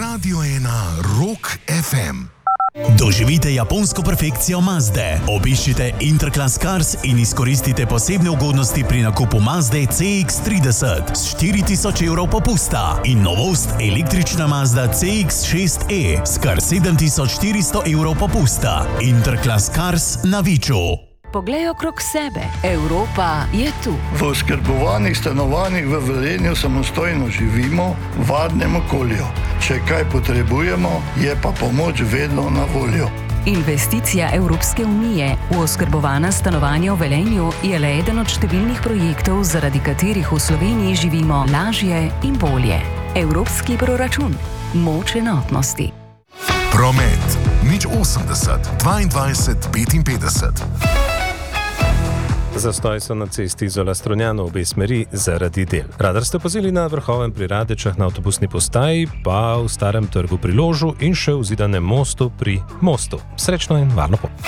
Radio 1 Rock FM. Doživite japonsko perfekcijo Mazde. Obiščite Interclass Cars in izkoristite posebne ugodnosti pri nakupu Mazde CX-30 s 4000 evrov popusta in novost električna Mazda CX-6e s kar 7400 evrov popusta. Interclass Cars na Viču. Poglej okrog sebe. Evropa je tu. V oskrbovanih stanovanjih v Velenju samostojno živimo v varnem okolju. Če kaj potrebujemo, je pa pomoč vedno na voljo. Investicija Evropske unije v oskrbovana stanovanja v Velenju je le eden od številnih projektov, zaradi katerih v Sloveniji živimo lažje in bolje. Evropski proračun. Moč enotnosti. Promet. 080 22 55. Zastoj so na cesti Izola Strunjana v obe smeri zaradi del. Radar ste pozili na Vrhovem pri Radečah na avtobusni postaji, pa v Starem trgu pri Ložu in še v Zidanem mostu pri Mostu. Srečno in varno pot.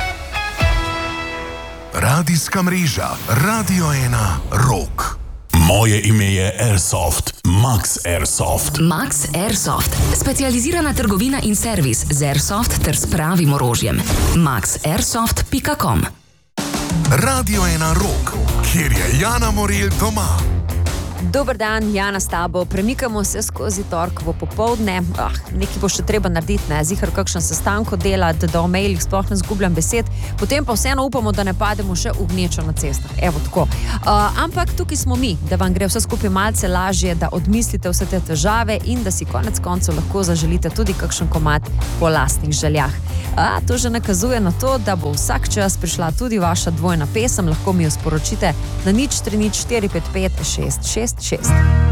Radijska mreža Radio 1 Rock. Moje ime je Airsoft. Max Airsoft. Max Airsoft. Specializirana trgovina in servis z Airsoft ter s pravim orožjem. maxairsoft.com. Radio 1 Rock, kjer je Jana Morel doma. Dober dan, Jana s tabo. Premikamo se skozi torkovo popoldne. Nekaj bo še treba narediti, ne? Zihar kakšen sestanko delati, da o mailih sploh ne zgubljam besed. Potem pa vseeno upamo, da ne pademo še v gnečo na cestah. Evo tako. Ampak tukaj smo mi, da vam gre vse skupaj malce lažje, da odmislite vse te težave in da si konec koncev lahko zaželite tudi kakšen komad po lastnih željah. To že nakazuje na to, da bo vsak čas prišla tudi vaša dvojna pesem. Lahko mi jo sporočite na 030 455 666.